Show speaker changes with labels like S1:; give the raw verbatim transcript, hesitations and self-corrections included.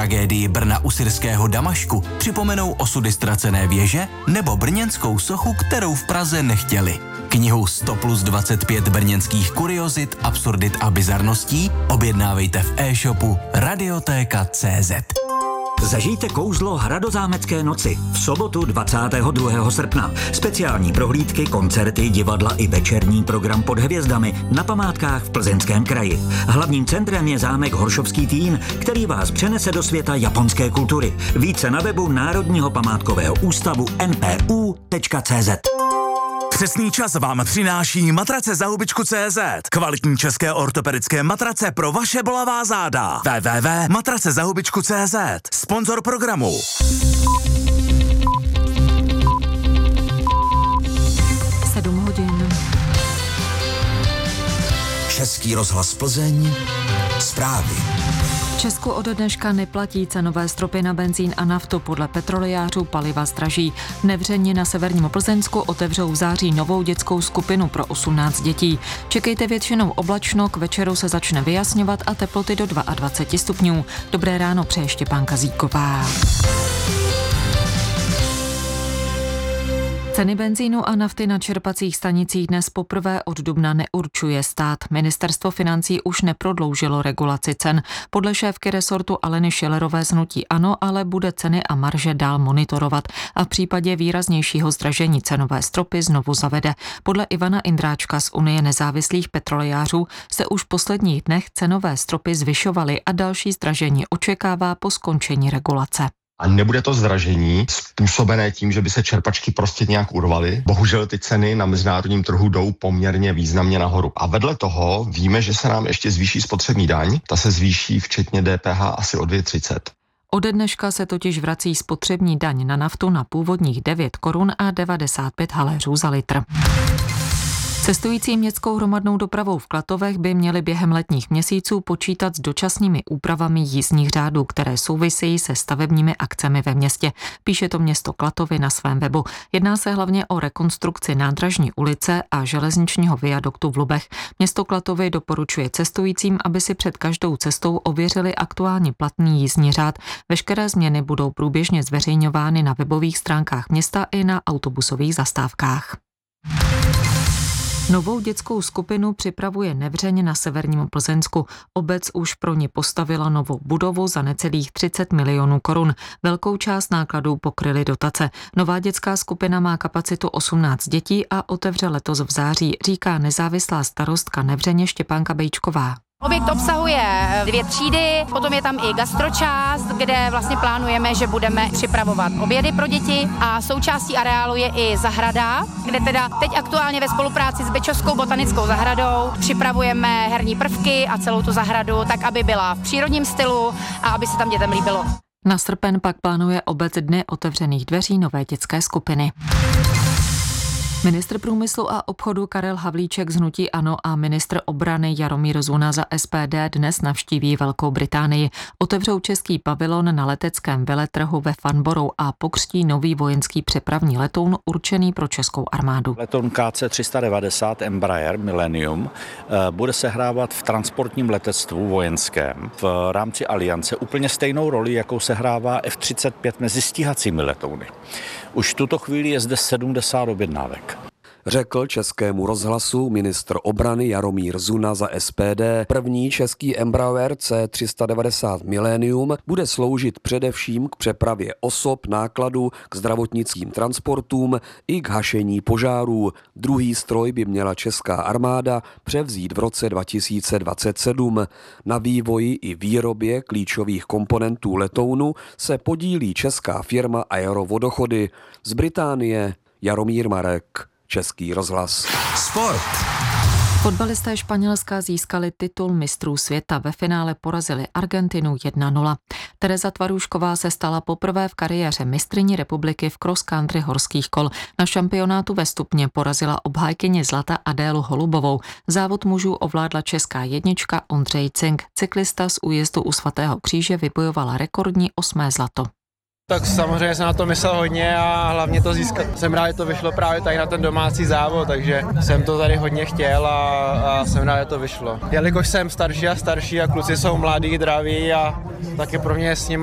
S1: tragédii Brna u syrského Damašku, připomenou osudy ztracené věže nebo brněnskou sochu, kterou v Praze nechtěli. Knihu sto plus dvacet pět brněnských kuriozit, absurdit a bizarností objednávejte v e-shopu radiotéka tečka cé zet.
S2: Zažijte kouzlo Hradozámecké noci v sobotu dvacátého druhého srpna. Speciální prohlídky, koncerty, divadla i večerní program pod hvězdami na památkách v Plzeňském kraji. Hlavním centrem je zámek Horšovský Týn, který vás přenese do světa japonské kultury. Více na webu Národního památkového ústavu en pé ú tečka cé zet.
S3: Přesný čas vám přináší matrace za hubičku tečka cé zet. Kvalitní české ortopedické matrace pro vaše bolavá záda. w w w tečka matrace za hubičku tečka cé zet. Sponzor programu.
S4: sedm hodin.
S5: Český rozhlas Plzeň. Zprávy.
S4: V Česku ode dneška neplatí cenové stropy na benzín a naftu. Podle petrolejářů paliva zdraží. Nevřeně na severním Plzeňsku otevřou v září novou dětskou skupinu pro osmnáct dětí. Čekejte většinou oblačno, k večeru se začne vyjasňovat a teploty do dvacet dva stupňů. Dobré ráno přeje Štěpánka Zíková. Ceny benzínu a nafty na čerpacích stanicích dnes poprvé od dubna neurčuje stát. Ministerstvo financí už neprodloužilo regulaci cen. Podle šéfky resortu Aleny Schillerové z hnutí ANO ale bude ceny a marže dál monitorovat a v případě výraznějšího zdražení cenové stropy znovu zavede. Podle Ivana Indráčka z Unie nezávislých petrolejářů se už v posledních dnech cenové stropy zvyšovaly a další zdražení očekává po skončení regulace.
S6: A nebude to zdražení způsobené tím, že by se čerpačky prostě nějak urvaly. Bohužel ty ceny na mezinárodním trhu jdou poměrně významně nahoru. A vedle toho víme, že se nám ještě zvýší spotřební daň. Ta se zvýší včetně dé pé há asi o dvě třicet.
S4: Ode dneška se totiž vrací spotřební daň na naftu na původních devět korun a devadesát pět haléřů za litr. Cestující městskou hromadnou dopravou v Klatovech by měli během letních měsíců počítat s dočasnými úpravami jízdních řádů, které souvisejí se stavebními akcemi ve městě. Píše to město Klatovy na svém webu. Jedná se hlavně o rekonstrukci nádražní ulice a železničního viaduktu v Lubech. Město Klatovy doporučuje cestujícím, aby si před každou cestou ověřili aktuálně platný jízdní řád. Veškeré změny budou průběžně zveřejňovány na webových stránkách města i na autobusových zastávkách. Novou dětskou skupinu připravuje Nevřeň na severním Plzeňsku. Obec už pro ní postavila novou budovu za necelých třicet milionů korun. Velkou část nákladů pokryly dotace. Nová dětská skupina má kapacitu osmnáct dětí a otevře letos v září, říká nezávislá starostka Nevřeně Štěpánka Bejčková.
S7: Objekt obsahuje dvě třídy, potom je tam i gastročást, kde vlastně plánujeme, že budeme připravovat obědy pro děti a součástí areálu je i zahrada, kde teda teď aktuálně ve spolupráci s Bečovskou botanickou zahradou připravujeme herní prvky a celou tu zahradu tak, aby byla v přírodním stylu a aby se tam dětem líbilo.
S4: Na srpen pak plánuje obec Dny otevřených dveří nové dětské skupiny. Ministr průmyslu a obchodu Karel Havlíček z hnutí ANO a ministr obrany Jaromír Zuna za es pé dé dnes navštíví Velkou Británii. Otevřou český pavilon na leteckém veletrhu ve Farnborough a pokřtí nový vojenský přepravní letoun určený pro českou armádu.
S8: Letoun ká cé tři sta devadesát Embraer Millennium bude sehrávat v transportním letectvu vojenském v rámci aliance úplně stejnou roli, jakou sehrává ef třicet pět mezi stíhacími letouny. Už v tuto chvíli je zde sedmdesát objednávek.
S9: Řekl Českému rozhlasu ministr obrany Jaromír Zuna za es pé dé. První český Embraer cé tři sta devadesát Millennium bude sloužit především k přepravě osob, nákladů, k zdravotnickým transportům i k hašení požárů. Druhý stroj by měla česká armáda převzít v roce dva tisíce dvacet sedm. Na vývoji i výrobě klíčových komponentů letounu se podílí česká firma Aerovodochody. Z Británie Jaromír Marek. Český rozhlas.
S5: Sport.
S4: Fotbalisté Španělska získali titul mistrů světa. Ve finále porazili Argentinu jedna nula. Tereza Tvarůšková se stala poprvé v kariéře mistryní republiky v cross-country horských kol. Na šampionátu ve Stupně porazila obhájkyni zlata Adélu Holubovou. Závod mužů ovládla česká jednička Ondřej Cink. Cyklista z újezdu u Svatého kříže vybojovala rekordní osmé zlato.
S10: Tak samozřejmě jsem na to myslel hodně a hlavně to získat. Jsem rád, že to vyšlo právě tady na ten domácí závod, takže jsem to tady hodně chtěl a, a jsem rád, že to vyšlo. Jelikož jsem starší a starší a kluci jsou mladí, draví a taky pro mě s nimi